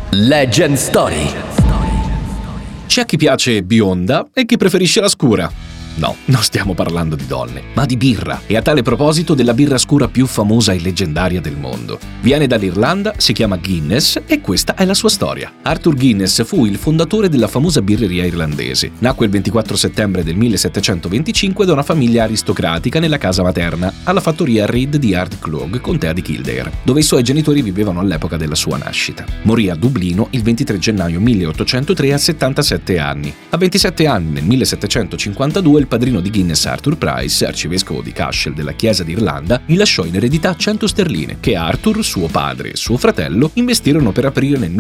Legend Story. C'è chi piace bionda e chi preferisce la scura. No, non stiamo parlando di donne, ma di birra, e a tale proposito della birra scura più famosa e leggendaria del mondo. Viene dall'Irlanda, si chiama Guinness e questa è la sua storia. Arthur Guinness fu il fondatore della famosa birreria irlandese. Nacque il 24 settembre del 1725 da una famiglia aristocratica nella casa materna, alla fattoria Reid di Ardclog, contea di Kildare, dove i suoi genitori vivevano all'epoca della sua nascita. Morì a Dublino il 23 gennaio 1803 a 77 anni. A 27 anni, nel 1752, il padrino di Guinness, Arthur Price, arcivescovo di Cashel della Chiesa d'Irlanda, gli lasciò in eredità 100 sterline che Arthur, suo padre e suo fratello investirono per aprire nel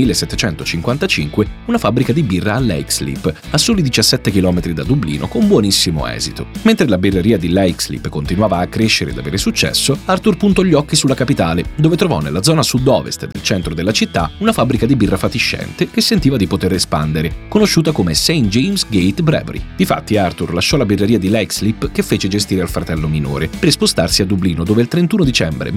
1755 una fabbrica di birra a Leixlip, a soli 17 km da Dublino, con buonissimo esito. Mentre la birreria di Leixlip continuava a crescere ed avere successo, Arthur puntò gli occhi sulla capitale, dove trovò nella zona sud-ovest del centro della città una fabbrica di birra fatiscente che sentiva di poter espandere, conosciuta come St. James Gate Brewery. Difatti Arthur lasciò la birreria di Leixlip, che fece gestire al fratello minore, per spostarsi a Dublino, dove il 31 dicembre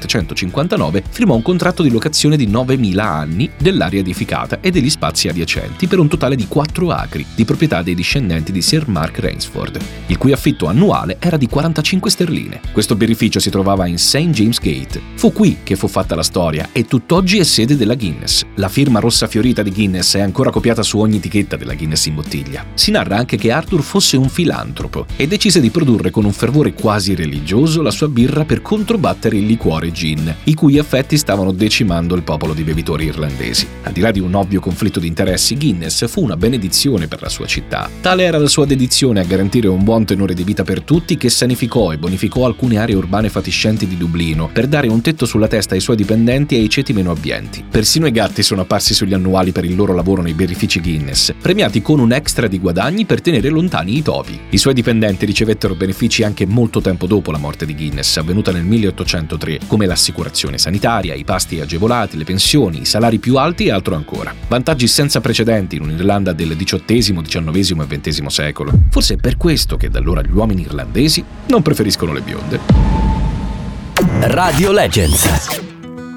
1759 firmò un contratto di locazione di 9.000 anni dell'area edificata e degli spazi adiacenti per un totale di 4 acri, di proprietà dei discendenti di Sir Mark Rainsford, il cui affitto annuale era di 45 sterline. Questo birrificio si trovava in St. James Gate. Fu qui che fu fatta la storia e tutt'oggi è sede della Guinness. La firma rossa fiorita di Guinness è ancora copiata su ogni etichetta della Guinness in bottiglia. Si narra anche che Arthur fosse un filantropo e decise di produrre con un fervore quasi religioso la sua birra per controbattere il liquore gin, i cui effetti stavano decimando il popolo di bevitori irlandesi. Al di là di un ovvio conflitto di interessi, Guinness fu una benedizione per la sua città. Tale era la sua dedizione a garantire un buon tenore di vita per tutti, che sanificò e bonificò alcune aree urbane fatiscenti di Dublino per dare un tetto sulla testa ai suoi dipendenti e ai ceti meno abbienti. Persino i gatti sono apparsi sugli annuali per il loro lavoro nei birrifici Guinness, premiati con un extra di guadagni per tenere lontani i topi. I suoi dipendenti ricevettero benefici anche molto tempo dopo la morte di Guinness, avvenuta nel 1803, come l'assicurazione sanitaria, i pasti agevolati, le pensioni, i salari più alti e altro ancora. Vantaggi senza precedenti in un'Irlanda del XVIII, XIX e XX secolo. Forse è per questo che da allora gli uomini irlandesi non preferiscono le bionde. Radio Legends.